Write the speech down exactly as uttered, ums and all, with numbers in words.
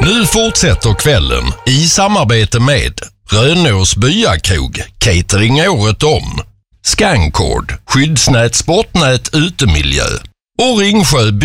Nu fortsätter kvällen i samarbete med Rönås Byakrog, catering året om, Scancord, skyddsnät, sportnät, utemiljö och Ringsjö